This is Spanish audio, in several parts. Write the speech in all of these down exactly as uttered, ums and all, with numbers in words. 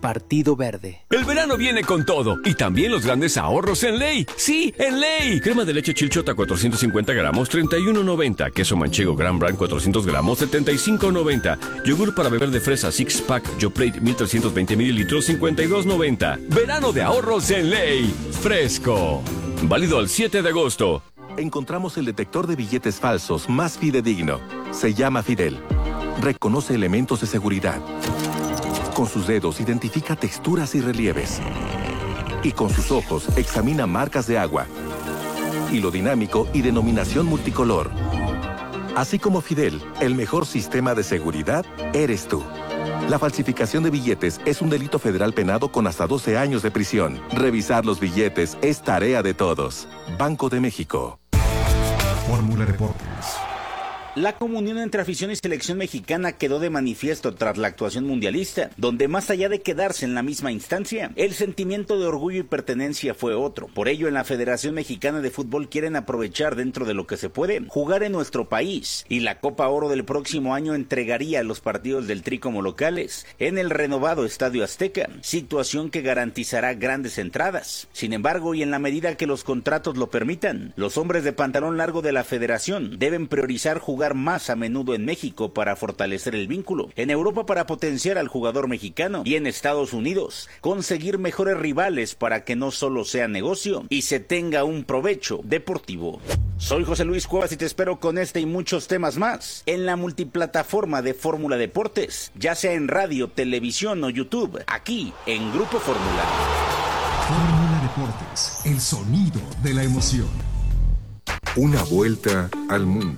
Partido Verde. El verano viene con todo y también los grandes ahorros en Ley. Sí, en Ley. Crema de leche Chilchota cuatrocientos cincuenta gramos, treinta y uno noventa. Queso manchego Gran Brand cuatrocientos gramos, setenta y cinco noventa. Yogur para beber de fresa Six Pack Yoplait mil trescientos veinte mililitros, cincuenta y dos noventa. Verano de ahorros en Ley. Fresco. Válido al siete de agosto. Encontramos el detector de billetes falsos más fidedigno. Se llama Fidel. Reconoce elementos de seguridad. Con sus dedos identifica texturas y relieves. Y con sus ojos examina marcas de agua, hilo dinámico y denominación multicolor. Así como Fidel, el mejor sistema de seguridad eres tú. La falsificación de billetes es un delito federal penado con hasta doce años de prisión. Revisar los billetes es tarea de todos. Banco de México. Fórmula Deportes. La comunión entre afición y selección mexicana quedó de manifiesto tras la actuación mundialista, donde más allá de quedarse en la misma instancia, el sentimiento de orgullo y pertenencia fue otro. Por ello, en la Federación Mexicana de Fútbol quieren aprovechar dentro de lo que se puede, jugar en nuestro país, y la Copa Oro del próximo año entregaría los partidos del Tri como locales en el renovado Estadio Azteca, situación que garantizará grandes entradas. Sin embargo, y en la medida que los contratos lo permitan, los hombres de pantalón largo de la Federación deben priorizar jugar más a menudo en México para fortalecer el vínculo, en Europa para potenciar al jugador mexicano y en Estados Unidos conseguir mejores rivales para que no solo sea negocio y se tenga un provecho deportivo. Soy José Luis Cuevas y te espero con este y muchos temas más en la multiplataforma de Fórmula Deportes, ya sea en radio, televisión o YouTube, aquí en Grupo Fórmula. Fórmula Deportes, el sonido de la emoción. Una vuelta al mundo.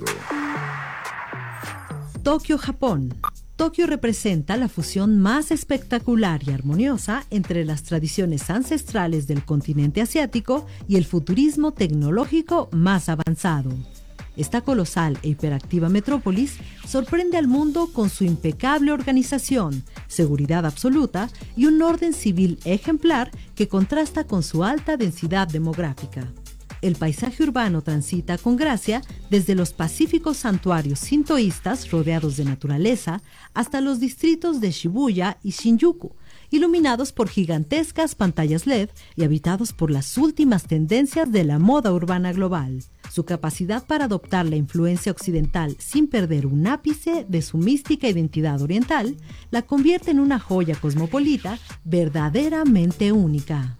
Tokio, Japón. Tokio representa la fusión más espectacular y armoniosa entre las tradiciones ancestrales del continente asiático y el futurismo tecnológico más avanzado. Esta colosal e hiperactiva metrópolis sorprende al mundo con su impecable organización, seguridad absoluta y un orden civil ejemplar que contrasta con su alta densidad demográfica. El paisaje urbano transita con gracia desde los pacíficos santuarios sintoístas rodeados de naturaleza hasta los distritos de Shibuya y Shinjuku, iluminados por gigantescas pantallas L E D y habitados por las últimas tendencias de la moda urbana global. Su capacidad para adoptar la influencia occidental sin perder un ápice de su mística identidad oriental la convierte en una joya cosmopolita verdaderamente única.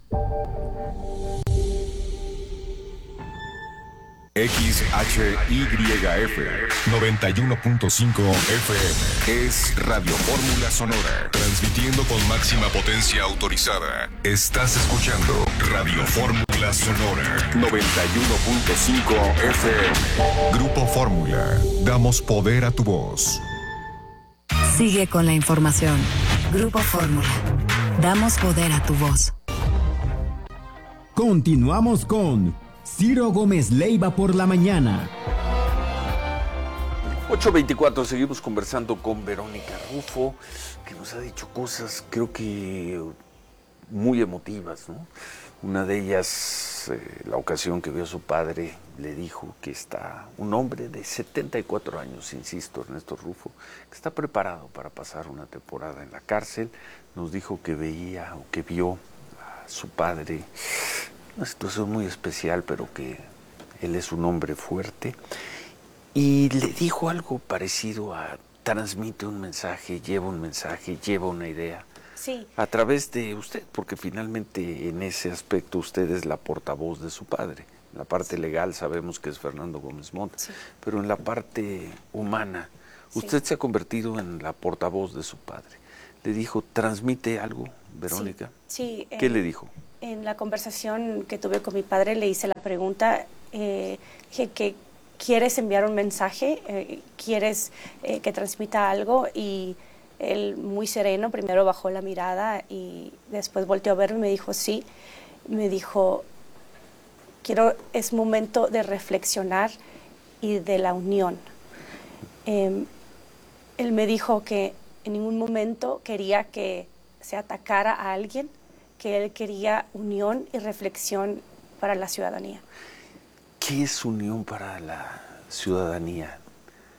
X H Y F noventa y uno punto cinco F M es Radio Fórmula Sonora, transmitiendo con máxima potencia autorizada. Estás escuchando Radio Fórmula Sonora noventa y uno punto cinco F M. Grupo Fórmula, damos poder a tu voz. Sigue con la información. Grupo Fórmula, damos poder a tu voz. Continuamos con Ciro Gómez Leiva por la mañana. ocho veinticuatro, seguimos conversando con Verónica Rufo, que nos ha dicho cosas, creo que muy emotivas, ¿no? Una de ellas, eh, la ocasión que vio a su padre, le dijo que está un hombre de setenta y cuatro años, insisto, Ernesto Rufo, que está preparado para pasar una temporada en la cárcel. Nos dijo que veía o que vio a su padre, una situación muy especial, pero que él es un hombre fuerte. Y le dijo algo parecido a: transmite un mensaje, lleva un mensaje, lleva una idea. Sí. A través de usted, porque finalmente en ese aspecto usted es la portavoz de su padre. En la parte sí. legal sabemos que es Fernando Gómez Montt, sí. pero en la parte humana, usted sí. se ha convertido en la portavoz de su padre. Le dijo: transmite algo, Verónica. Sí. sí ¿Qué en, le dijo? En la conversación que tuve con mi padre le hice la pregunta eh, que, que ¿quieres enviar un mensaje? Eh, ¿Quieres eh, que transmita algo? Y él, muy sereno, primero bajó la mirada y después volteó a verme y me dijo sí. Me dijo: quiero, es momento de reflexionar y de la unión. Eh, él me dijo que en ningún momento quería que se atacara a alguien, que él quería unión y reflexión para la ciudadanía. ¿Qué es unión para la ciudadanía?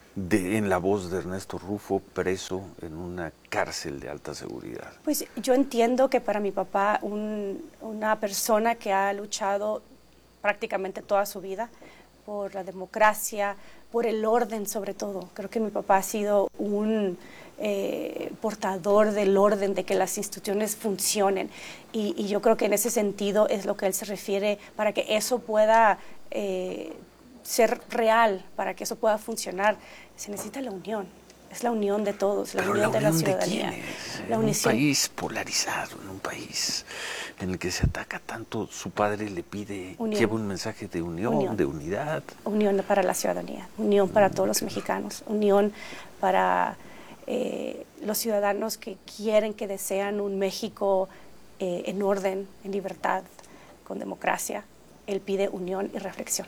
de, en la voz de Ernesto Rufo, preso en una cárcel de alta seguridad? Pues yo entiendo que para mi papá, un, una persona que ha luchado prácticamente toda su vida por la democracia, por el orden sobre todo. Creo que mi papá ha sido un eh, portador del orden, de que las instituciones funcionen. Y, y yo creo que en ese sentido es lo que él se refiere, para que eso pueda eh, ser real, para que eso pueda funcionar, se necesita la unión. Es la unión de todos, la Pero unión la de la unión ciudadanía. ¿de quiénes? La en unión. Un país polarizado, en un país en el que se ataca tanto, su padre le pide, Unión. lleva un mensaje de unión, Unión. de unidad. Unión para la ciudadanía, unión para todos los mexicanos, unión para eh, los ciudadanos que quieren, que desean un México eh, en orden, en libertad, con democracia. Él pide unión y reflexión.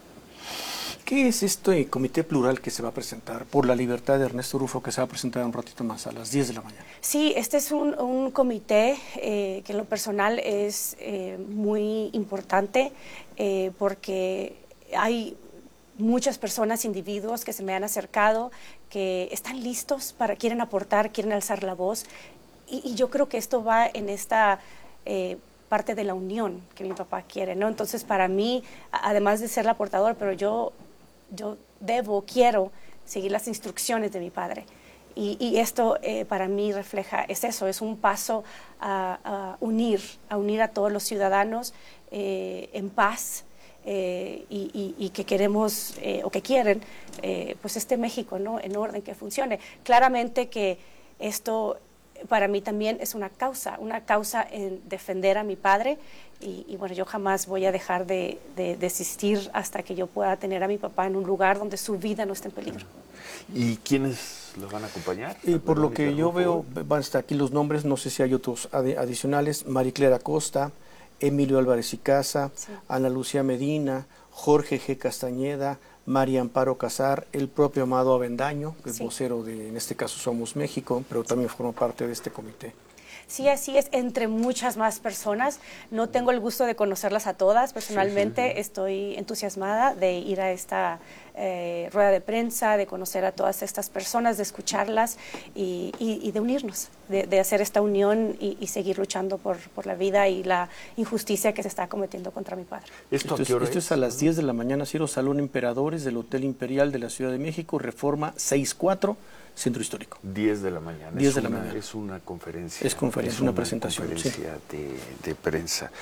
¿Qué es este comité plural que se va a presentar por la libertad de Ernesto Rufo, que se va a presentar un ratito más, a las diez de la mañana? Sí, este es un, un comité eh, que en lo personal es eh, muy importante eh, porque hay muchas personas, individuos que se me han acercado, que están listos para, quieren aportar, quieren alzar la voz y, y yo creo que esto va en esta eh, parte de la unión que mi papá quiere, ¿no? Entonces para mí, además de ser la portadora, pero yo... yo debo, quiero seguir las instrucciones de mi padre. Y, y esto eh, para mí refleja, es eso, es un paso a, a unir, a unir a todos los ciudadanos eh, en paz eh, y, y, y que queremos, eh, o que quieren, eh, pues este México, ¿no? En orden, que funcione. Claramente que esto para mí también es una causa, una causa en defender a mi padre. Y, y bueno, yo jamás voy a dejar de, de desistir hasta que yo pueda tener a mi papá en un lugar donde su vida no esté en peligro. ¿Y quiénes lo van a acompañar? Y por lo que yo veo, van a estar aquí los nombres, no sé si hay otros adi adicionales: Mariclera Costa, Emilio Álvarez y Casa, sí. Ana Lucía Medina, Jorge G. Castañeda, María Amparo Casar, el propio Amado Avendaño, que es sí. vocero de, en este caso, Somos México, pero también forma parte de este comité. Sí, así es, entre muchas más personas. No tengo el gusto de conocerlas a todas. Personalmente sí, sí, sí. estoy entusiasmada de ir a esta eh, rueda de prensa, de conocer a todas estas personas, de escucharlas y, y, y de unirnos, de, de hacer esta unión y, y seguir luchando por, por la vida y la injusticia que se está cometiendo contra mi padre. ¿Esto, esto, es, esto es a las diez de la mañana, Ciro, Salón Emperadores del Hotel Imperial de la Ciudad de México, Reforma sesenta y cuatro, Centro Histórico. diez de la mañana. diez de la una, mañana. Es una conferencia. Es conferencia, es una, una presentación. conferencia sí. de, de prensa.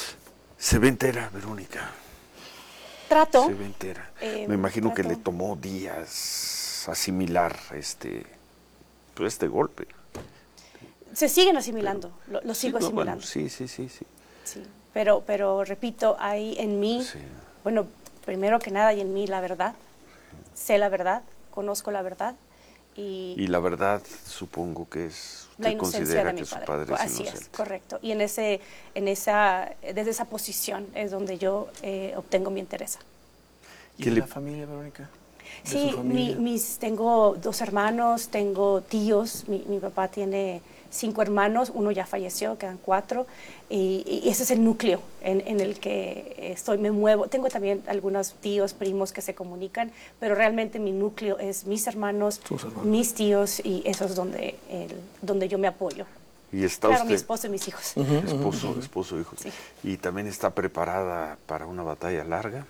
Se ve entera, Verónica. Trato. Se ve entera. Eh, Me imagino trato. que le tomó días asimilar este, pues este golpe. Se siguen asimilando, pero, lo, lo sigo sí, asimilando. Bueno, sí, sí, sí, sí. Sí, pero, pero repito, hay en mí, sí. bueno, primero que nada hay en mí la verdad. Sé la verdad, conozco la verdad. Y, y la verdad, supongo que es, usted la inocencia considera de mi que padre. su padre es Así inocente. es, correcto. Y en ese, en esa, desde esa posición es donde yo eh, obtengo mi interés. ¿Y de la familia, Verónica? Sí, mi, mis, tengo dos hermanos, tengo tíos, mi, mi papá tiene cinco hermanos, uno ya falleció, quedan cuatro, y, y ese es el núcleo en, en el que estoy, me muevo. Tengo también algunos tíos, primos que se comunican, pero realmente mi núcleo es mis hermanos, hermanos. mis tíos, y eso es donde, el, donde yo me apoyo. Y está claro, usted, mi esposo y mis hijos. Uh -huh, esposo, uh -huh. esposo, hijos. Sí. ¿Y también está preparada para una batalla larga?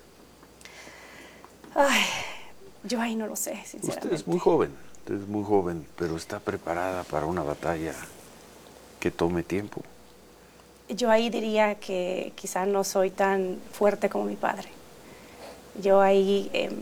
Ay, yo ahí no lo sé, sinceramente. Usted es muy joven, usted es muy joven, pero está preparada para una batalla que tome tiempo. Yo ahí diría que quizá no soy tan fuerte como mi padre. Yo ahí, eh,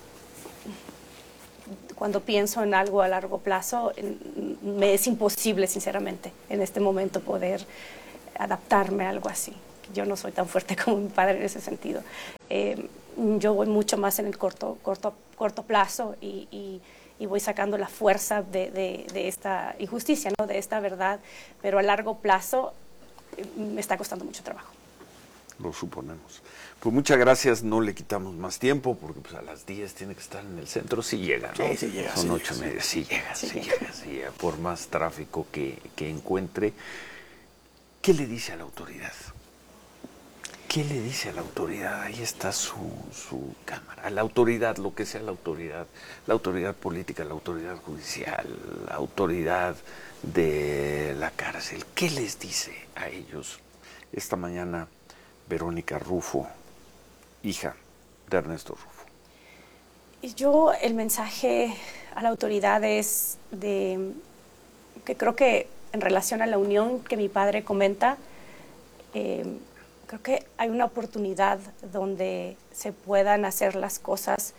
cuando pienso en algo a largo plazo, me es imposible, sinceramente, en este momento poder adaptarme a algo así. Yo no soy tan fuerte como mi padre en ese sentido. Eh, yo voy mucho más en el corto, corto, corto plazo y, y, y voy sacando la fuerza de, de, de esta injusticia, ¿no? De esta verdad, pero a largo plazo eh, me está costando mucho trabajo. Lo suponemos. Pues muchas gracias, no le quitamos más tiempo porque pues a las diez tiene que estar en el centro, sí llega, ¿no? Sí, sí llega. Son sí ocho y llega, media, sí llega, sí, sí llega, llega, sí llega, por más tráfico que, que encuentre. ¿Qué le dice a la autoridad? ¿qué le dice a la autoridad? Ahí está su, su cámara. La autoridad, lo que sea la autoridad, la autoridad política, la autoridad judicial, la autoridad de la cárcel. ¿Qué les dice a ellos? Esta mañana, Verónica Rufo, hija de Ernesto Rufo. Yo, el mensaje a la autoridad es de que creo que en relación a la unión que mi padre comenta, eh, creo que hay una oportunidad donde se puedan hacer las cosas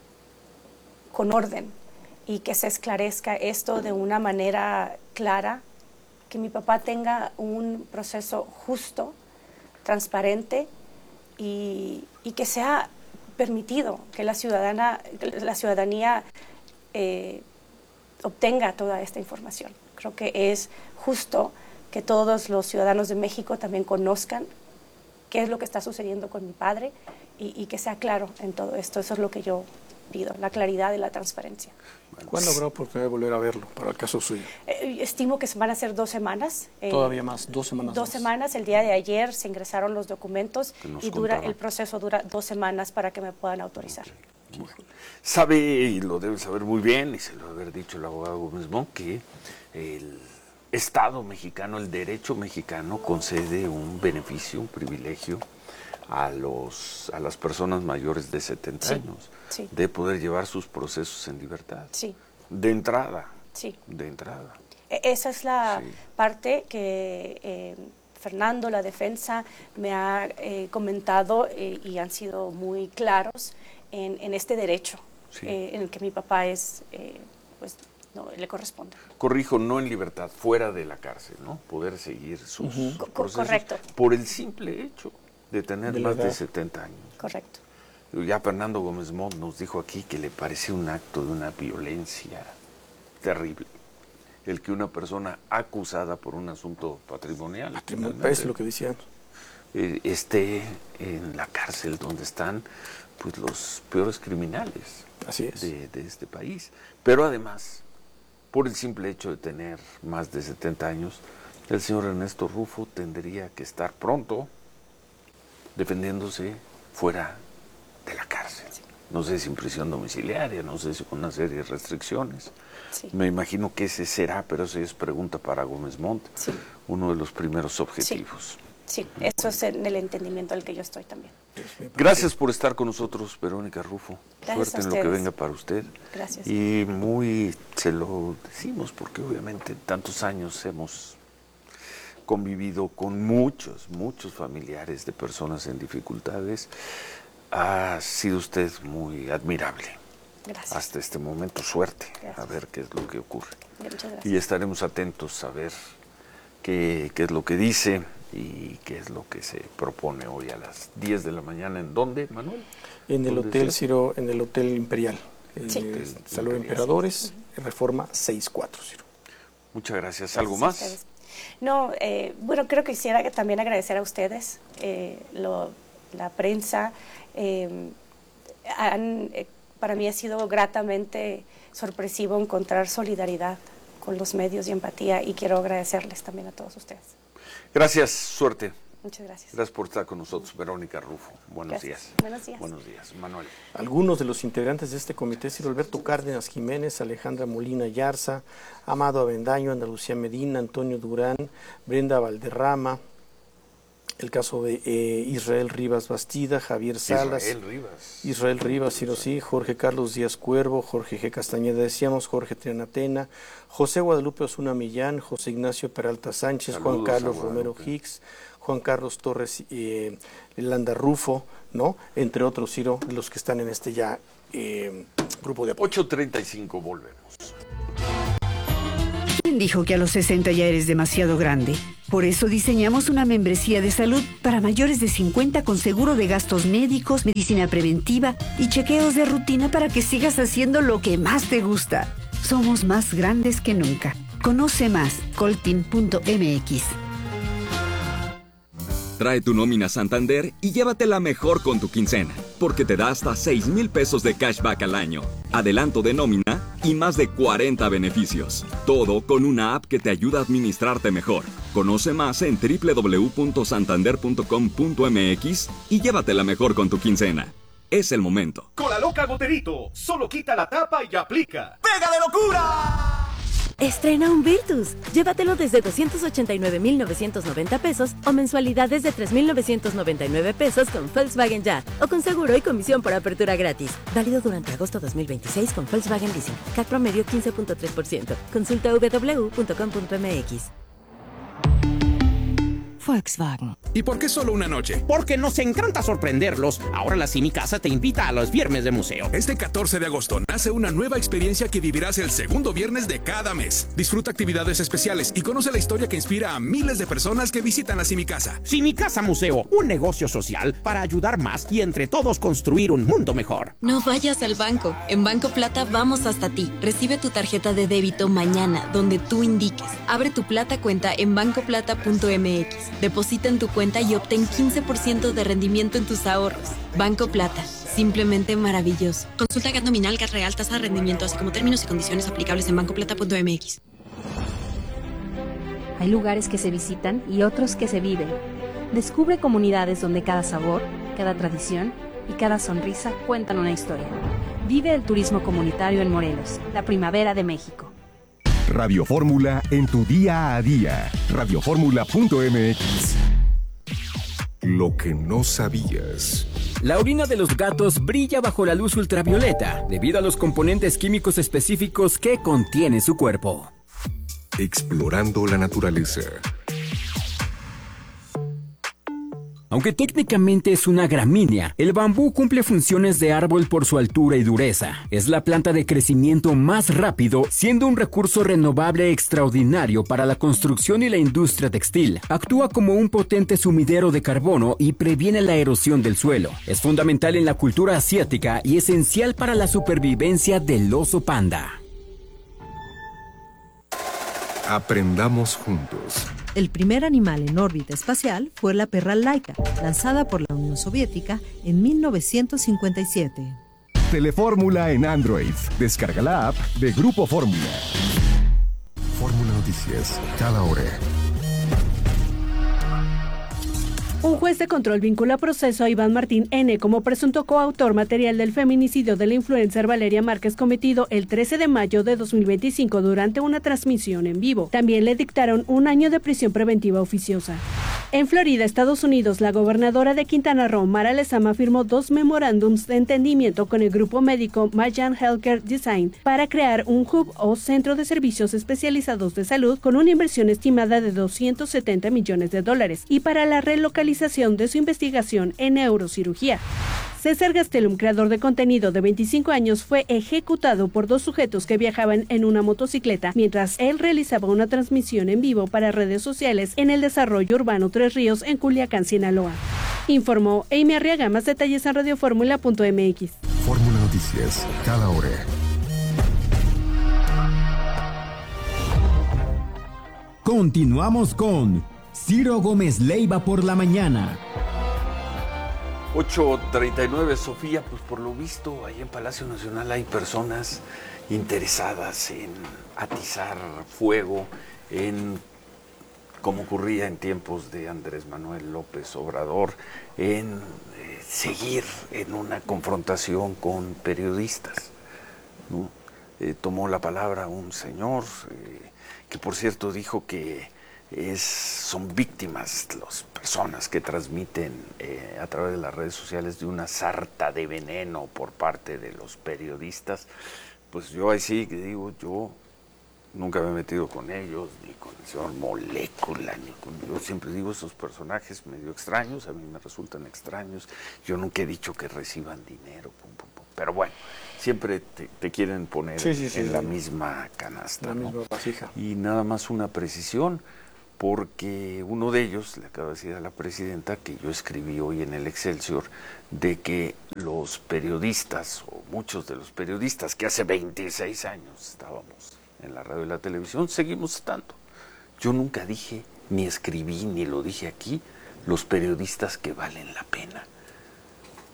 con orden y que se esclarezca esto de una manera clara, que mi papá tenga un proceso justo, transparente y, y que sea permitido que la, ciudadana, la ciudadanía eh, obtenga toda esta información. Creo que es justo que todos los ciudadanos de México también conozcan qué es lo que está sucediendo con mi padre y, y que sea claro en todo esto. Eso es lo que yo pido, la claridad y la transparencia. ¿Cuándo habrá oportunidad de volver a verlo para el caso suyo? Eh, estimo que van a ser dos semanas. Eh, Todavía más, dos semanas Dos más. semanas, el día de ayer se ingresaron los documentos y dura contaba. el proceso dura dos semanas para que me puedan autorizar. Okay. Sabe, y lo debe saber muy bien, y se lo debe haber dicho el abogado Gómez Mont, que el Estado mexicano, el derecho mexicano concede un beneficio, un privilegio a los a las personas mayores de setenta sí, años sí. de poder llevar sus procesos en libertad. Sí. De entrada. Sí. De entrada. Esa es la sí. parte que eh, Fernando, la defensa, me ha eh, comentado eh, y han sido muy claros en, en este derecho sí. eh, en el que mi papá es, eh, pues, no, le corresponde. Corrijo, no en libertad, fuera de la cárcel, ¿no? Poder seguir sus uh-huh. procesos. Correcto. Por el simple hecho de tener de más edad. de setenta años. Correcto. Ya Fernando Gómez Mont nos dijo aquí que le parecía un acto de una violencia terrible el que una persona acusada por un asunto patrimonial, patrimonial es lo que decían, eh, esté en la cárcel donde están pues los peores criminales Así es. De, de este país. Pero además, por el simple hecho de tener más de setenta años, el señor Ernesto Rufo tendría que estar pronto defendiéndose fuera de la cárcel. Sí. No sé si en prisión domiciliaria, no sé si con una serie de restricciones. Sí. Me imagino que ese será, pero eso es pregunta para Gómez Mont, sí. uno de los primeros objetivos. Sí, sí. Eso es en el entendimiento al que yo estoy también. Gracias por estar con nosotros, Verónica Rufo. Gracias Suerte en lo que venga para usted. Gracias. Y muy, se lo decimos porque obviamente tantos años hemos convivido con muchos, muchos familiares de personas en dificultades. Ha sido usted muy admirable. Gracias. Hasta este momento, suerte. Gracias. A ver qué es lo que ocurre. Muchas gracias. Y estaremos atentos a ver qué, qué es lo que dice y qué es lo que se propone hoy a las diez de la mañana. ¿En dónde, Manuel? En el ¿Dónde Hotel es? Ciro, en el Hotel Imperial. Sí. Eh, Salud de Emperadores, uh-huh. Reforma sesenta y cuatro, Ciro. Muchas gracias. ¿Algo gracias más? No, eh, bueno, creo que quisiera que también agradecer a ustedes, eh, lo, la prensa. Eh, han, eh, para mí ha sido gratamente sorpresivo encontrar solidaridad con los medios y empatía, y quiero agradecerles también a todos ustedes. Gracias, suerte. Muchas gracias. Gracias por estar con nosotros, Verónica Rufo. Buenos gracias. días. Buenos días. Buenos días, Manuel. Algunos de los integrantes de este comité: Ciro Alberto Cárdenas Jiménez, Alejandra Molina Yarza, Amado Avendaño, Ana Lucía Medina, Antonio Durán, Brenda Valderrama, el caso de eh, Israel Rivas Bastida, Javier Salas, Israel Rivas, Israel Rivas, Ciro sí, Jorge Carlos Díaz Cuervo, Jorge G. Castañeda, decíamos, Jorge Trianatena, José Guadalupe Osuna Millán, José Ignacio Peralta Sánchez, Saludos Juan Carlos Romero Hicks, Juan Carlos Torres eh, Landa Rufo, ¿no? Entre otros, Ciro, los que están en este ya eh, grupo de apoyo. ocho treinta y cinco, volvemos. ¿Quién dijo que a los sesenta ya eres demasiado grande? Por eso diseñamos una membresía de salud para mayores de cincuenta con seguro de gastos médicos, medicina preventiva y chequeos de rutina para que sigas haciendo lo que más te gusta. Somos más grandes que nunca. Conoce más, coltin punto m x. Trae tu nómina Santander y llévatela mejor con tu quincena, porque te da hasta seis mil pesos de cashback al año. Adelanto de nómina y más de cuarenta beneficios. Todo con una app que te ayuda a administrarte mejor. Conoce más en doble u doble u doble u punto santander punto com punto m x y llévatela mejor con tu quincena. Es el momento. Cola Loca Goterito. Solo quita la tapa y aplica. ¡Pega de locura! Estrena un Virtus. Llévatelo desde doscientos ochenta y nueve mil novecientos noventa pesos o mensualidades de tres mil novecientos noventa y nueve pesos con Volkswagen Ya o con seguro y comisión por apertura gratis. Válido durante agosto dos mil veintiséis con Volkswagen Leasing. C A T promedio quince punto tres por ciento. Consulta doble u doble u doble u punto com punto m x. Volkswagen. ¿Y por qué solo una noche? Porque nos encanta sorprenderlos. Ahora la Cinicasa te invita a los viernes de museo. Este catorce de agosto nace una nueva experiencia que vivirás el segundo viernes de cada mes. Disfruta actividades especiales y conoce la historia que inspira a miles de personas que visitan la Cinicasa. Cinicasa Museo, un negocio social para ayudar más y entre todos construir un mundo mejor. No vayas al banco. En Banco Plata vamos hasta ti. Recibe tu tarjeta de débito mañana, donde tú indiques. Abre tu Plata cuenta en banco plata punto m x. Deposita en tu cuenta y obtén quince por ciento de rendimiento en tus ahorros. Banco Plata, simplemente maravilloso. Consulta G A T nominal, G A T real, tasa de rendimiento, así como términos y condiciones aplicables en banco plata punto m x. Hay lugares que se visitan y otros que se viven. Descubre comunidades donde cada sabor, cada tradición y cada sonrisa cuentan una historia. Vive el turismo comunitario en Morelos, la primavera de México. Radio Fórmula en tu día a día. radio fórmula punto m x. Lo que no sabías. La orina de los gatos brilla bajo la luz ultravioleta debido a los componentes químicos específicos que contiene su cuerpo. Explorando la naturaleza. Aunque técnicamente es una gramínea, el bambú cumple funciones de árbol por su altura y dureza. Es la planta de crecimiento más rápido, siendo un recurso renovable extraordinario para la construcción y la industria textil. Actúa como un potente sumidero de carbono y previene la erosión del suelo. Es fundamental en la cultura asiática y esencial para la supervivencia del oso panda. Aprendamos juntos. El primer animal en órbita espacial fue la perra Laika, lanzada por la Unión Soviética en mil novecientos cincuenta y siete. Telefórmula en Android. Descarga la app de Grupo Fórmula. Fórmula Noticias, cada hora. Un juez de control vincula a proceso a Iván Martín N. como presunto coautor material del feminicidio de la influencer Valeria Márquez cometido el trece de mayo de dos mil veinticinco durante una transmisión en vivo. También le dictaron un año de prisión preventiva oficiosa. En Florida, Estados Unidos, la gobernadora de Quintana Roo, Mara Lezama, firmó dos memorándums de entendimiento con el grupo médico Mayan Healthcare Design para crear un hub o centro de servicios especializados de salud con una inversión estimada de doscientos setenta millones de dólares y para la relocalización de su investigación en neurocirugía. César Gastelum, creador de contenido de veinticinco años, fue ejecutado por dos sujetos que viajaban en una motocicleta mientras él realizaba una transmisión en vivo para redes sociales en el desarrollo urbano Tres Ríos en Culiacán, Sinaloa. Informó Amy Arriaga. Más detalles en radio fórmula punto m x. Fórmula Noticias, cada hora. Continuamos con Ciro Gómez Leiva por la mañana. ocho treinta y nueve, Sofía, pues por lo visto ahí en Palacio Nacional hay personas interesadas en atizar fuego, en, como ocurría en tiempos de Andrés Manuel López Obrador, en eh, seguir en una confrontación con periodistas, ¿no? Eh, tomó la palabra un señor eh, que por cierto dijo que Es, son víctimas las personas que transmiten eh, a través de las redes sociales de una sarta de veneno por parte de los periodistas. Pues yo ahí sí que digo, yo nunca me he metido con ellos, ni con el señor Molécula, ni con, yo siempre digo, esos personajes medio extraños, a mí me resultan extraños, yo nunca he dicho que reciban dinero, pum, pum, pum. Pero bueno, siempre te, te quieren poner sí, sí, sí, en sí. la misma canasta, la ¿no? misma vasija. Y nada más una precisión, porque uno de ellos le acaba de decir a la presidenta que yo escribí hoy en el Excelsior de que los periodistas, o muchos de los periodistas que hace veintiséis años estábamos en la radio y la televisión, seguimos estando. Yo nunca dije, ni escribí, ni lo dije aquí, los periodistas que valen la pena.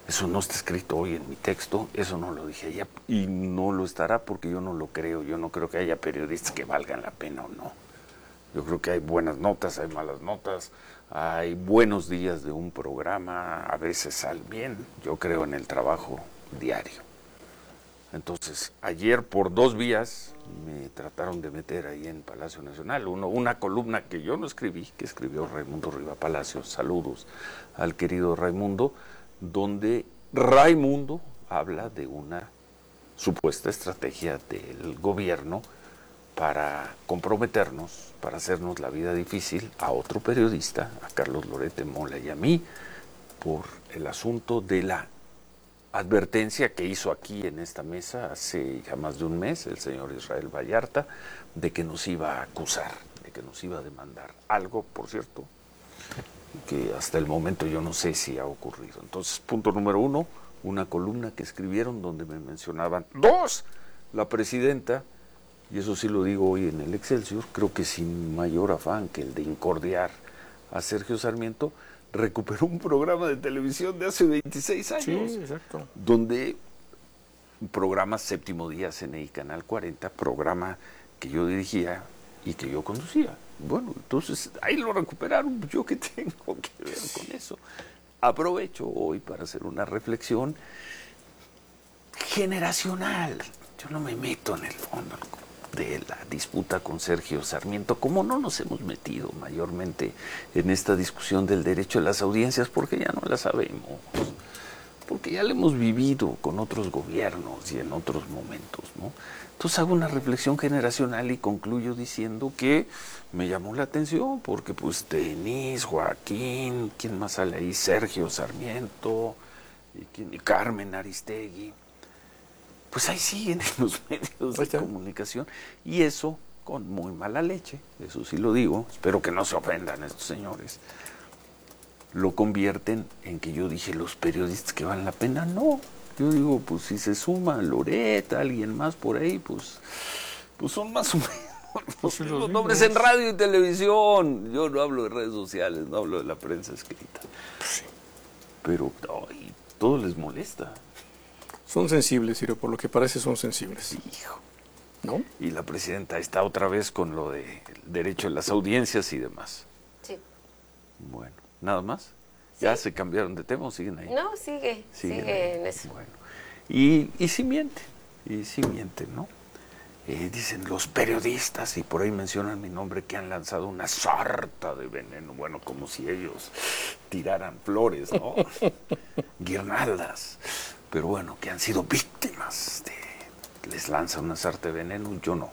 Eso no está escrito hoy en mi texto, eso no lo dije allá y no lo estará porque yo no lo creo. Yo no creo que haya periodistas que valgan la pena o no. Yo creo que hay buenas notas, hay malas notas, hay buenos días de un programa, a veces sale bien. Yo creo en el trabajo diario. Entonces, ayer por dos vías me trataron de meter ahí en Palacio Nacional. Uno, una columna que yo no escribí, que escribió Raimundo Riva Palacios, saludos al querido Raimundo, donde Raimundo habla de una supuesta estrategia del gobierno para comprometernos, para hacernos la vida difícil a otro periodista, a Carlos Loret de Mola y a mí, por el asunto de la advertencia que hizo aquí en esta mesa hace ya más de un mes el señor Israel Vallarta, de que nos iba a acusar, de que nos iba a demandar. Algo, por cierto, que hasta el momento yo no sé si ha ocurrido. Entonces, punto número uno, una columna que escribieron donde me mencionaban. Dos, la presidenta, y eso sí lo digo hoy en el Excelsior, creo que sin mayor afán que el de incordiar a Sergio Sarmiento, recuperó un programa de televisión de hace veintiséis años. Sí, exacto. Donde un programa Séptimo Día, C N I Canal cuarenta, programa que yo dirigía y que yo conducía. Bueno, entonces ahí lo recuperaron. ¿Yo qué tengo que ver con eso? Aprovecho hoy para hacer una reflexión generacional. Yo no me meto en el fondo de la disputa con Sergio Sarmiento, como no nos hemos metido mayormente en esta discusión del derecho a las audiencias, porque ya no la sabemos, porque ya la hemos vivido con otros gobiernos y en otros momentos, ¿no? Entonces hago una reflexión generacional y concluyo diciendo que me llamó la atención, porque pues Denise, Joaquín, ¿quién más sale ahí? Sergio Sarmiento, y, quién, y Carmen Aristegui, pues ahí siguen en los medios de comunicación, y eso con muy mala leche, eso sí lo digo, espero que no se ofendan estos señores, lo convierten en que yo dije los periodistas que valen la pena. No, yo digo, pues si se suma Loreta, alguien más por ahí, pues, pues son más o menos pues los, los nombres en radio y televisión. Yo no hablo de redes sociales, no hablo de la prensa escrita, sí. Pero ay, todo les molesta. Son sensibles, Ciro, por lo que parece son sensibles. Hijo. ¿No? Y la presidenta está otra vez con lo de el derecho a las audiencias y demás. Sí. Bueno, ¿nada más? ¿Sí? ¿Ya se cambiaron de tema o siguen ahí? No, sigue, sigue, sigue en eso. Bueno, y, y sí mienten, y sí mienten, ¿no? Eh, dicen los periodistas, y por ahí mencionan mi nombre, que han lanzado una sarta de veneno, bueno, como si ellos tiraran flores, ¿no? Guirnaldas. Pero bueno, que han sido víctimas de, les lanza una sarta de veneno, yo no.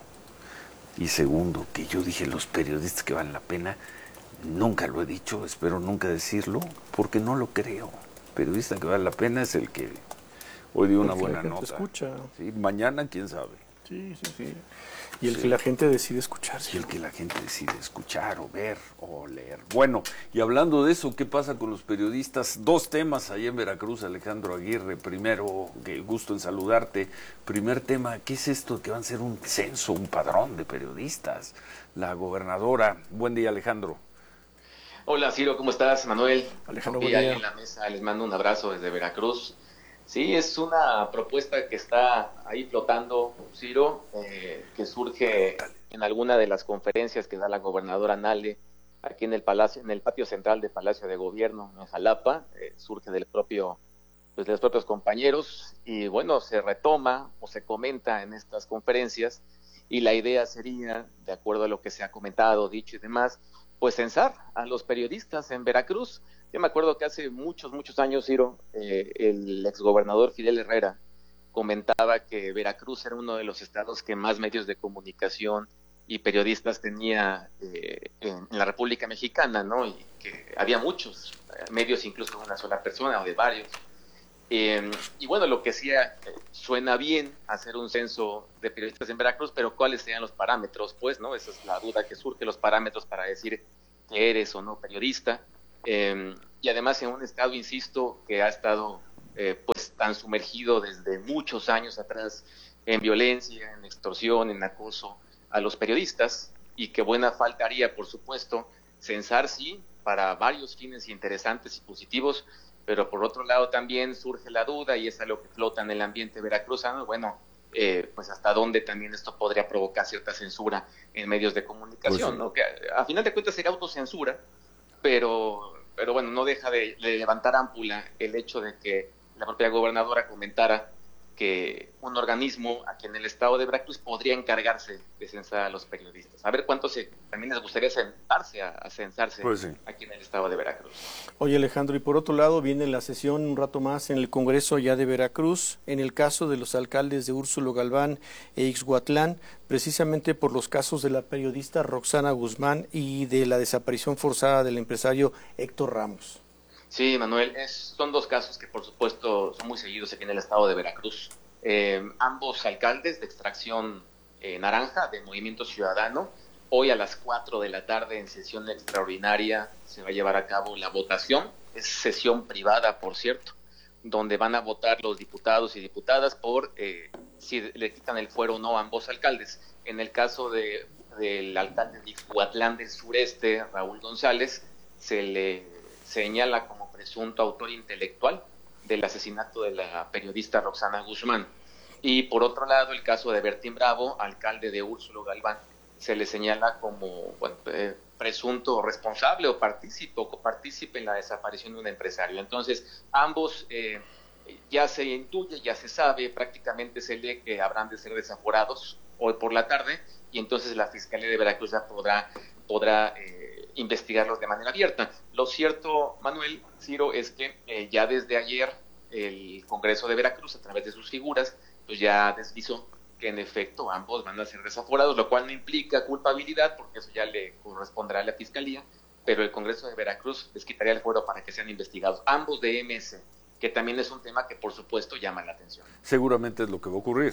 Y segundo, que yo dije los periodistas que valen la pena, nunca lo he dicho, espero nunca decirlo, porque no lo creo. Periodista que vale la pena es el que hoy dio una el buena que nota. Escucha. ¿Sí? Mañana, quién sabe. Sí, sí, sí. Y el sí. que la gente decide escuchar. Y el que la gente decide escuchar o ver o leer. Bueno, y hablando de eso, ¿qué pasa con los periodistas? Dos temas allá en Veracruz, Alejandro Aguirre. Primero, que gusto en saludarte. Primer tema, ¿qué es esto que van a ser un censo, un padrón de periodistas? La gobernadora. Buen día, Alejandro. Hola, Ciro, ¿cómo estás? Manuel. Alejandro, buen día. En la mesa les mando un abrazo desde Veracruz. Sí, es una propuesta que está ahí flotando, Ciro, eh, que surge en alguna de las conferencias que da la gobernadora Nale aquí en el palacio, en el patio central del Palacio de Gobierno en Jalapa. Eh, surge del propio, pues de los propios compañeros y bueno, se retoma o se comenta en estas conferencias y la idea sería, de acuerdo a lo que se ha comentado, dicho y demás, pues censar a los periodistas en Veracruz. Yo me acuerdo que hace muchos, muchos años, Ciro, eh, el exgobernador Fidel Herrera comentaba que Veracruz era uno de los estados que más medios de comunicación y periodistas tenía eh, en, en la República Mexicana, ¿no? Y que había muchos eh, medios, incluso de una sola persona o de varios. Eh, y bueno, lo que sí eh, suena bien hacer un censo de periodistas en Veracruz, pero ¿cuáles serían los parámetros? Pues, ¿no? Esa es la duda que surge, los parámetros para decir que eres o no periodista. Eh, y además en un estado, insisto, que ha estado eh, pues tan sumergido desde muchos años atrás en violencia, en extorsión, en acoso a los periodistas, y que buena faltaría, por supuesto, censar, sí, para varios fines interesantes y positivos, pero por otro lado también surge la duda, y es algo que flota en el ambiente veracruzano, bueno, eh, pues hasta dónde también esto podría provocar cierta censura en medios de comunicación, pues, ¿no? Que a, a final de cuentas sería autocensura, pero, pero bueno, no deja de, de levantar ámpula el hecho de que la propia gobernadora comentara que un organismo aquí en el estado de Veracruz podría encargarse de censar a los periodistas. A ver cuántos se, también les gustaría sentarse a, a censarse pues sí. aquí en el estado de Veracruz. Oye, Alejandro, y por otro lado viene la sesión un rato más en el Congreso ya de Veracruz, en el caso de los alcaldes de Úrsulo Galván e Ixhuatlán, precisamente por los casos de la periodista Roxana Guzmán y de la desaparición forzada del empresario Héctor Ramos. Sí, Manuel, es, son dos casos que por supuesto son muy seguidos aquí en el estado de Veracruz. Eh, ambos alcaldes de extracción eh, naranja de Movimiento Ciudadano. Hoy a las cuatro de la tarde en sesión extraordinaria se va a llevar a cabo la votación. Es sesión privada, por cierto, donde van a votar los diputados y diputadas por eh, si le quitan el fuero o no a ambos alcaldes. En el caso de, del alcalde de Ixhuatlán del Sureste, Raúl González, se le señala como presunto autor intelectual del asesinato de la periodista Roxana Guzmán. Y por otro lado, el caso de Bertín Bravo, alcalde de Úrsulo Galván, se le señala como bueno, eh, presunto responsable o partícipe o copartícipe en la desaparición de un empresario. Entonces, ambos eh, ya se intuye, ya se sabe, prácticamente se lee que habrán de ser desaforados hoy por la tarde, y entonces la Fiscalía de Veracruz ya podrá, podrá eh, investigarlos de manera abierta. Lo cierto, Manuel, Ciro, es que eh, ya desde ayer el Congreso de Veracruz, a través de sus figuras, pues ya deslizó que en efecto ambos van a ser desaforados, lo cual no implica culpabilidad, porque eso ya le corresponderá a la Fiscalía, pero el Congreso de Veracruz les quitaría el fuero para que sean investigados, ambos de M S, que también es un tema que por supuesto llama la atención. Seguramente es lo que va a ocurrir.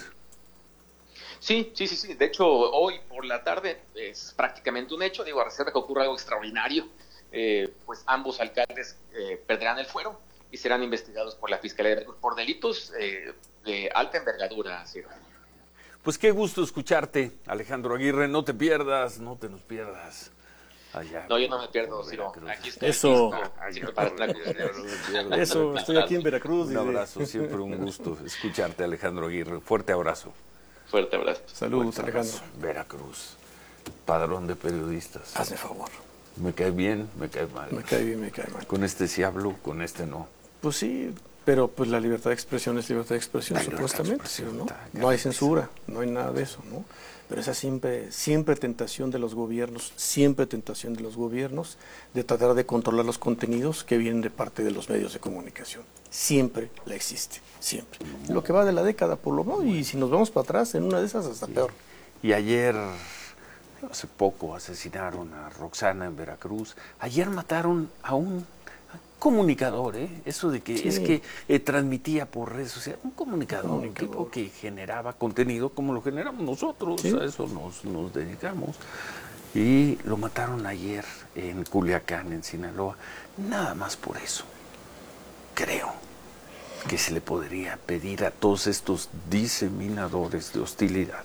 Sí, sí, sí, sí. De hecho, hoy por la tarde es prácticamente un hecho, digo, a reserva que ocurra algo extraordinario, eh, pues ambos alcaldes eh, perderán el fuero y serán investigados por la Fiscalía de Veracruz por delitos eh, de alta envergadura, Ciro. Pues qué gusto escucharte, Alejandro Aguirre. No te pierdas, no te nos pierdas. Allá. No, yo no me pierdo, Ciro. Aquí estoy. Eso. Listo, para no Eso, estoy aquí en Veracruz. Un abrazo, siempre un gusto escucharte, Alejandro Aguirre. Fuerte abrazo. Fuerte abrazo. Saludos, Alejandro. Veracruz, padrón de periodistas. Hazme favor. Me cae bien, me cae mal. Me cae bien, me cae mal. Con este sí hablo, con este no. Pues sí, pero pues la libertad de expresión es libertad de expresión, la supuestamente, de expresión, ¿no? No hay censura, no hay nada de eso, ¿no? Pero esa siempre, siempre tentación de los gobiernos, siempre tentación de los gobiernos de tratar de controlar los contenidos que vienen de parte de los medios de comunicación. Siempre la existe, siempre. Lo que va de la década, por lo menos, y si nos vamos para atrás, en una de esas hasta sí. peor. Y ayer, hace poco, asesinaron a Roxana en Veracruz. Ayer mataron a un comunicador, ¿eh? Eso de que sí. es que eh, transmitía por redes sociales, un comunicador, comunicador, un tipo que generaba contenido como lo generamos nosotros, ¿sí? A eso nos, nos dedicamos. Y lo mataron ayer en Culiacán, en Sinaloa, nada más por eso. Creo que se le podría pedir a todos estos diseminadores de hostilidad,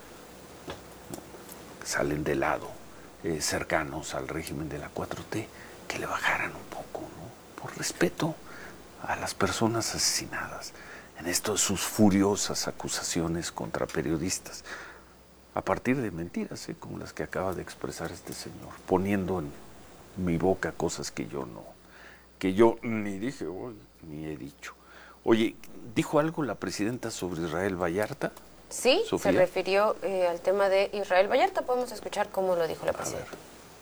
que salen de lado, eh, cercanos al régimen de la cuatro T, que le bajaran un poco, ¿no? Por respeto a las personas asesinadas en esto de sus furiosas acusaciones contra periodistas, a partir de mentiras, ¿eh? como las que acaba de expresar este señor, poniendo en mi boca cosas que yo no, que yo ni dije hoy, ni he dicho. Oye, ¿dijo algo la presidenta sobre Israel Vallarta? Sí, ¿Sofía? Se refirió eh, al tema de Israel Vallarta. Podemos escuchar cómo lo dijo la presidenta.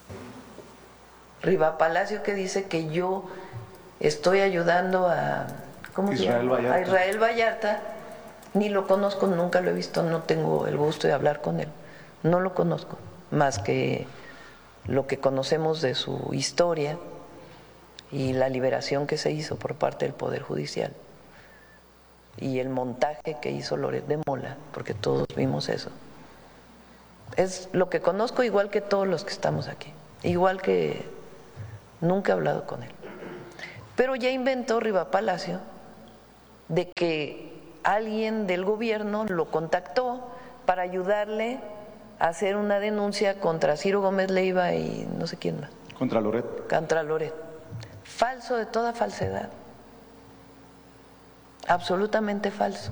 Riva Palacio, que dice que yo estoy ayudando a, ¿cómo se llama? A Israel Vallarta. Ni lo conozco, nunca lo he visto, no tengo el gusto de hablar con él. No lo conozco, más que lo que conocemos de su historia y la liberación que se hizo por parte del Poder Judicial y el montaje que hizo Loret de Mola, porque todos vimos eso. Es lo que conozco, igual que todos los que estamos aquí, igual que nunca he hablado con él. Pero ya inventó Riva Palacio de que alguien del gobierno lo contactó para ayudarle a hacer una denuncia contra Ciro Gómez Leiva y no sé quién más. Contra Loret. Contra Loret. Falso de toda falsedad. absolutamente falso.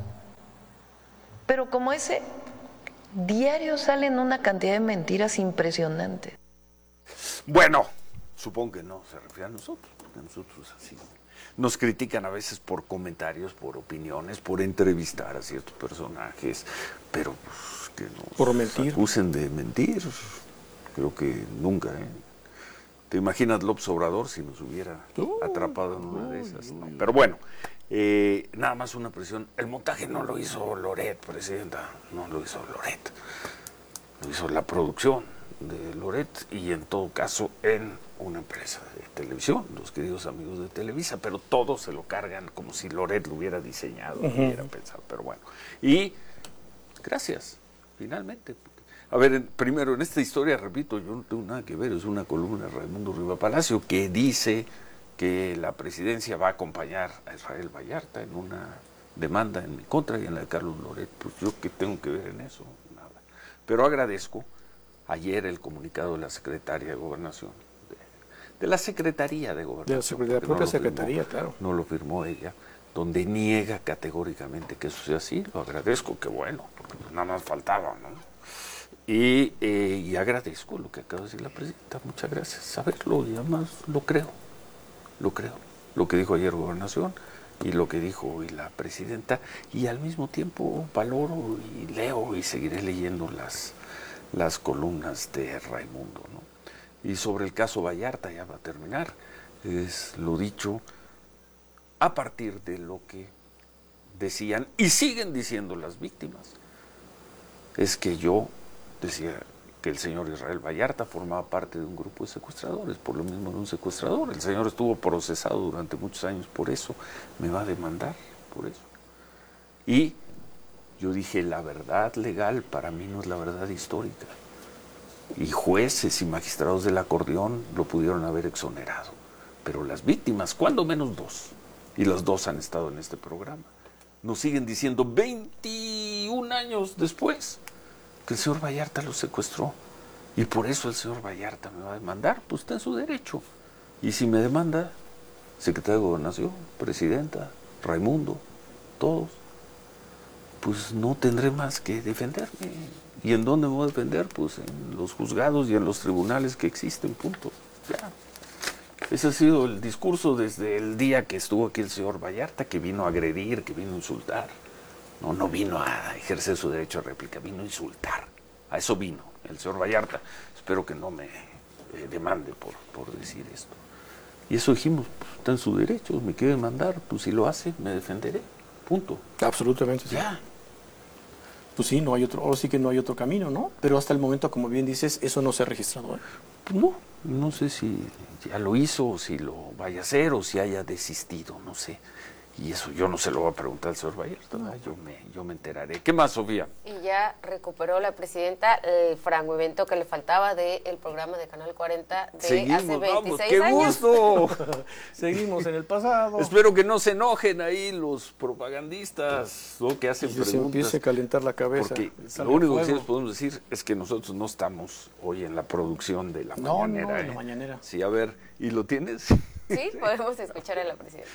Pero como ese, diario salen una cantidad de mentiras impresionantes. Bueno, supongo que no se refiere a nosotros, porque nosotros así nos critican a veces por comentarios, por opiniones, por entrevistar a ciertos personajes, pero pues, que nos por mentir. acusen de mentir, creo que nunca, ¿eh? ¿Te imaginas López Obrador si nos hubiera uh, atrapado en una uh, de esas? No. Pero bueno, eh, nada más una presión. El montaje no lo hizo Loret, presidenta, no lo hizo Loret, lo hizo la producción de Loret y en todo caso en una empresa de televisión, los queridos amigos de Televisa, pero todos se lo cargan como si Loret lo hubiera diseñado, uh-huh. lo hubiera pensado, pero bueno. Y gracias, finalmente. A ver, en, primero, en esta historia, repito, yo no tengo nada que ver, es una columna de Raimundo Riva Palacio que dice que la presidencia va a acompañar a Israel Vallarta en una demanda en mi contra y en la de Carlos Loret. Pues yo qué tengo que ver en eso, nada. Pero agradezco ayer el comunicado de la secretaria de Gobernación, de, de la Secretaría de Gobernación. De la, secretaría, de la propia no Secretaría, firmó, claro. No lo firmó ella, donde niega categóricamente que eso sea así. Lo agradezco, que bueno, porque pues nada más faltaba, ¿no? Y, eh, y agradezco lo que acaba de decir la presidenta, muchas gracias, saberlo y además lo creo, lo creo, lo que dijo ayer Gobernación y lo que dijo hoy la presidenta, y al mismo tiempo valoro y leo y seguiré leyendo las, las columnas de Raimundo, ¿no? Y sobre el caso Vallarta, ya va a terminar, es lo dicho a partir de lo que decían y siguen diciendo las víctimas, es que yo decía que el señor Israel Vallarta formaba parte de un grupo de secuestradores, por lo mismo de un secuestrador. El señor estuvo procesado durante muchos años por eso, me va a demandar por eso. Y yo dije, la verdad legal para mí no es la verdad histórica. Y jueces y magistrados del acordeón lo pudieron haber exonerado. Pero las víctimas, cuando menos dos, y las dos han estado en este programa, nos siguen diciendo veintiún años después que el señor Vallarta lo secuestró y por eso el señor Vallarta me va a demandar, pues está en su derecho. Y si me demanda, secretario de Gobernación, presidenta, Raimundo, todos, pues no tendré más que defenderme. ¿Y en dónde me voy a defender? Pues en los juzgados y en los tribunales que existen, punto. Ya. Ese ha sido el discurso desde el día que estuvo aquí el señor Vallarta, que vino a agredir, que vino a insultar. No, no vino a ejercer su derecho a réplica, vino a insultar. A eso vino el señor Vallarta. Espero que no me eh, demande por, por decir esto. Y eso dijimos, pues, está en su derecho, me quiere demandar, pues si lo hace, me defenderé. Punto. Absolutamente. Sí. Ya. Pues sí, no hay otro, ahora sí que no hay otro camino, ¿no? Pero hasta el momento, como bien dices, eso no se ha registrado. ¿eh? Pues no, no sé si ya lo hizo, o si lo vaya a hacer, o si haya desistido, no sé. Y eso yo no se lo voy a preguntar al señor Vallarta, no, yo, me, yo me enteraré. ¿Qué más, Sofía? Y ya recuperó la presidenta el fragmento que le faltaba del programa de Canal cuarenta de Seguimos, hace veintiséis vamos, ¡qué años. gusto! Seguimos en el pasado. Espero que no se enojen ahí los propagandistas, ¿no? Que hacen y preguntas. Se empiece a calentar la cabeza. Porque lo único que sí les podemos decir es que nosotros no estamos hoy en la producción de la no, mañanera. No, en ¿eh? la mañanera. Sí, a ver, ¿y lo tienes? Sí, podemos escuchar a la presidenta.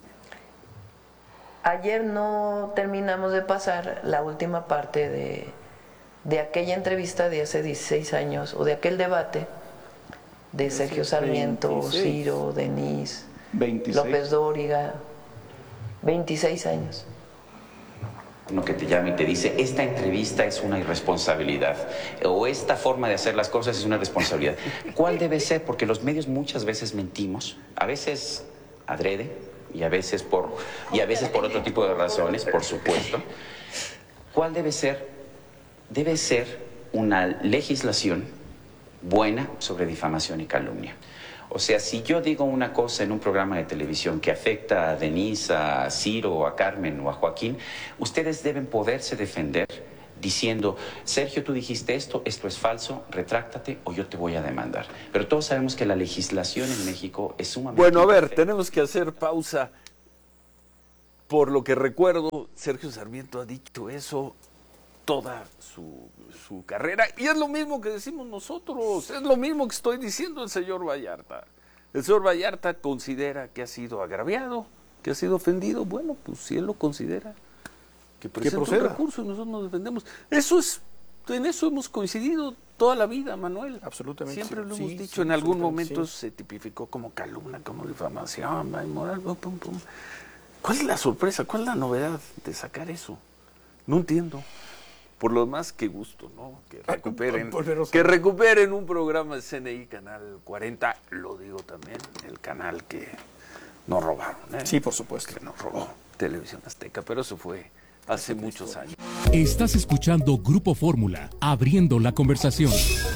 Ayer no terminamos de pasar la última parte de, de aquella entrevista de hace dieciséis años, o de aquel debate de Sergio Sarmiento, veintiséis. Ciro, Denise, veintiséis. López Dóriga, veintiséis años. Uno que te llama y te dice, esta entrevista es una irresponsabilidad, o esta forma de hacer las cosas es una responsabilidad. ¿Cuál debe ser? Porque los medios muchas veces mentimos, a veces adrede, y a veces por y a veces por otro tipo de razones, por supuesto. ¿Cuál debe ser? Debe ser una legislación buena sobre difamación y calumnia. O sea, si yo digo una cosa en un programa de televisión que afecta a Denise, a Ciro, a Carmen o a Joaquín, ustedes deben poderse defender diciendo, Sergio, tú dijiste esto, esto es falso, retráctate o yo te voy a demandar. Pero todos sabemos que la legislación en México es sumamente... Bueno, a ver, perfecta. Tenemos que hacer pausa. Por lo que recuerdo, Sergio Sarmiento ha dicho eso toda su, su carrera. Y es lo mismo que decimos nosotros, es lo mismo que estoy diciendo el señor Vallarta. El señor Vallarta considera que ha sido agraviado que ha sido ofendido, bueno, pues si él lo considera, que presente un recurso y nosotros nos defendemos. Eso es, en eso hemos coincidido toda la vida, Manuel. Absolutamente. Siempre lo sí, hemos dicho, sí, en algún momento sí. se tipificó como calumnia, como difamación, moral, pum, pum, pum. ¿Cuál es la sorpresa? ¿Cuál es la novedad de sacar eso? No entiendo. Por lo demás, qué gusto, ¿no? Que recuperen, que recuperen un programa de C N I Canal cuarenta, lo digo también, el canal que nos robaron, ¿eh? Sí, por supuesto. Que nos robó Televisión Azteca, pero eso fue hace muchos años. Estás escuchando Grupo Fórmula, abriendo la conversación.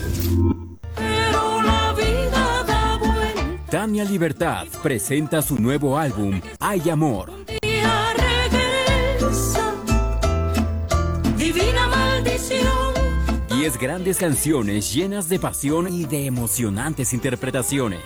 Pero la vida da vuelta. Tania Libertad presenta su nuevo álbum, Hay Amor. Día regresa, divina maldición. Diez grandes canciones llenas de pasión y de emocionantes interpretaciones.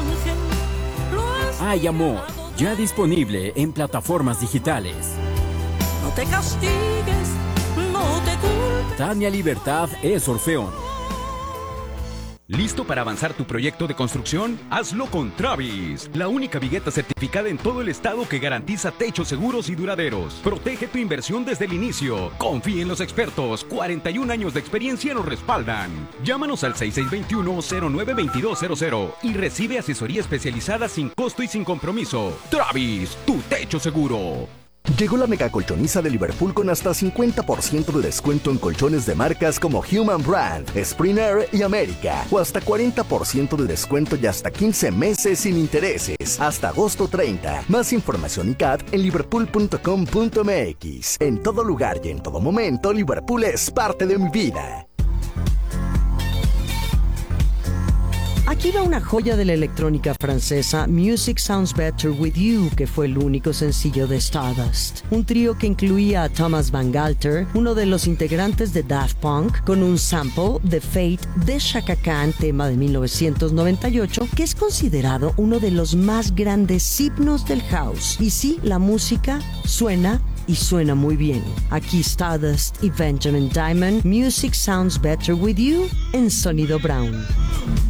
Hay Amor, ya disponible en plataformas digitales. No te castigues, no te culpes. Tania Libertad es Orfeón. ¿Listo para avanzar tu proyecto de construcción? Hazlo con Travis, la única vigueta certificada en todo el estado que garantiza techos seguros y duraderos. Protege tu inversión desde el inicio. Confía en los expertos. cuarenta y un años de experiencia nos respaldan. Llámanos al seis seis dos uno, cero nueve dos dos cero cero y recibe asesoría especializada sin costo y sin compromiso. Travis, tu techo seguro. Llegó la mega colchoniza de Liverpool con hasta cincuenta por ciento de descuento en colchones de marcas como Human Brand, Springer y América, o hasta cuarenta por ciento de descuento y hasta quince meses sin intereses, hasta agosto treinta. Más información y C A T en liverpool punto com punto m x. En todo lugar y en todo momento, Liverpool es parte de mi vida. Aquí va una joya de la electrónica francesa, Music Sounds Better With You, que fue el único sencillo de Stardust. Un trío que incluía a Thomas Van Galter, uno de los integrantes de Daft Punk, con un sample de Fate de Chaka Khan, tema de mil novecientos noventa y ocho, que es considerado uno de los más grandes himnos del house. Y sí, la música suena y suena muy bien. Aquí Stardust y Benjamin Diamond, Music Sounds Better With You en Sonido Brown.